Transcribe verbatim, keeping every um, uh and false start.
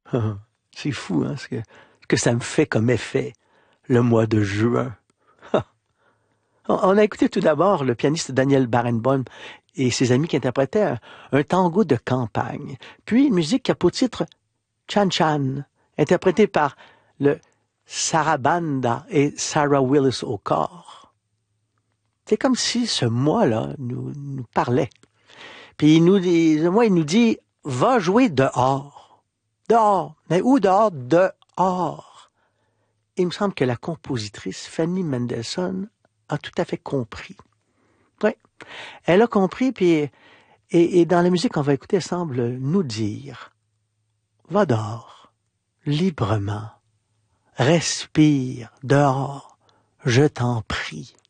C'est fou, hein, ce que, ce que ça me fait comme effet, le mois de juin. On a écouté tout d'abord le pianiste Daniel Barenboim et ses amis qui interprétaient un, un tango de campagne. Puis une musique qui a pour titre Chan Chan, interprétée par le Sarabanda et Sarah Willis au corps. C'est comme si ce mois-là nous, nous parlait. Puis il nous dit, ce mois, il nous dit, va jouer dehors. Dehors. Mais où dehors? Dehors. Il me semble que la compositrice Fanny Mendelssohn a tout à fait compris. Oui, elle a compris, puis et, et dans la musique qu'on va écouter, elle semble nous dire, va dehors, librement, respire dehors, je t'en prie.